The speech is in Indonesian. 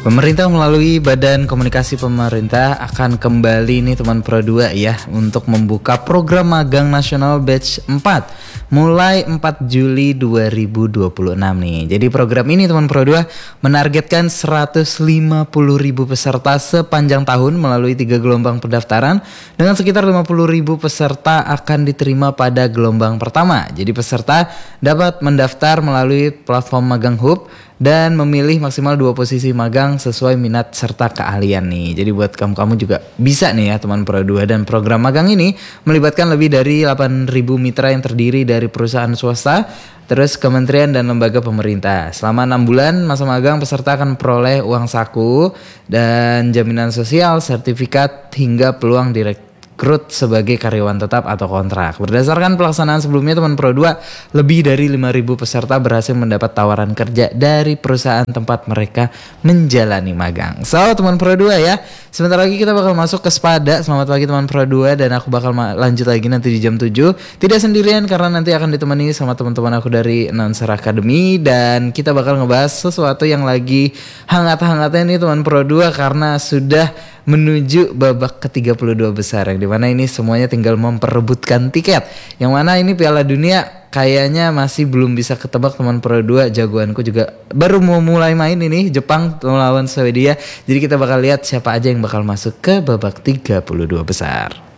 Pemerintah melalui Badan Komunikasi Pemerintah akan kembali nih teman Pro 2 ya untuk membuka program magang nasional batch 4 mulai 4 Juli 2026 nih. Jadi program ini teman Pro 2 menargetkan 150.000 peserta sepanjang tahun melalui 3 gelombang pendaftaran dengan sekitar 50.000 peserta akan diterima pada gelombang pertama. Jadi peserta dapat mendaftar melalui platform Magang Hub dan memilih maksimal 2 posisi magang sesuai minat serta keahlian nih. Jadi buat kamu juga bisa nih ya teman Pro 2, dan program magang ini melibatkan lebih dari 8.000 mitra yang terdiri dari perusahaan swasta, terus kementerian dan lembaga pemerintah. Selama 6 bulan masa magang, peserta akan peroleh uang saku dan jaminan sosial, sertifikat hingga peluang rekrut sebagai karyawan tetap atau kontrak. Berdasarkan pelaksanaan sebelumnya teman Pro 2, lebih dari 5.000 peserta berhasil mendapat tawaran kerja dari perusahaan tempat mereka menjalani magang. So teman Pro 2 ya, sebentar lagi kita bakal masuk ke Spada. Selamat pagi teman Pro 2, dan aku bakal lanjut lagi nanti di jam 7. Tidak sendirian karena nanti akan ditemani sama teman-teman aku dari Announcer Academy, dan kita bakal ngebahas sesuatu yang lagi hangat-hangatnya nih teman Pro 2 karena sudah menuju babak ke-32 besar, yang dimana ini semuanya tinggal memperebutkan tiket. Yang mana ini Piala Dunia kayaknya masih belum bisa ketebak teman Pro 2. Jagoanku juga baru mau mulai main ini, Jepang melawan Swedia. Jadi kita bakal lihat siapa aja yang bakal masuk ke babak 32 besar.